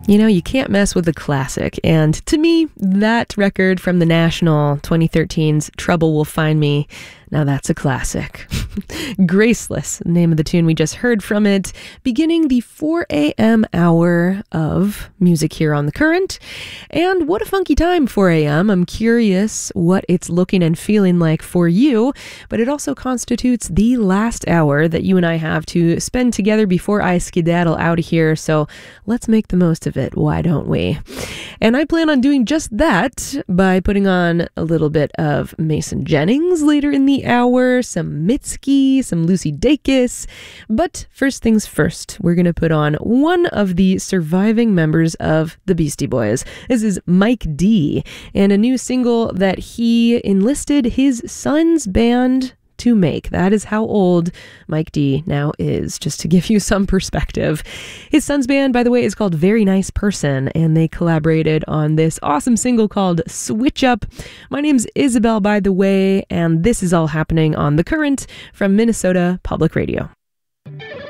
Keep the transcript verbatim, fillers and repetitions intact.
You know, you can't mess with a classic, and to me, that record from The National twenty thirteen's Trouble Will Find Me, now that's a classic. Graceless, name of the tune we just heard from it, beginning the four a.m. hour of music here on The Current. And what a funky time, four a.m. I'm curious what it's looking and feeling like for you, but it also constitutes the last hour that you and I have to spend together before I skedaddle out of here, so let's make the most of it, why don't we? And I plan on doing just that by putting on a little bit of Mason Jennings later in the hour, some Mitski, some Lucy Dacus. But first things first, we're going to put on one of the surviving members of the Beastie Boys. This is Mike D, and a new single that he enlisted his son's band to make. That is how old Mike D now is, just to give you some perspective. His son's band, by the way, is called Very Nice Person, and they collaborated on this awesome single called Switch Up. My name's Isabel, by the way, and this is all happening on The Current from Minnesota Public Radio.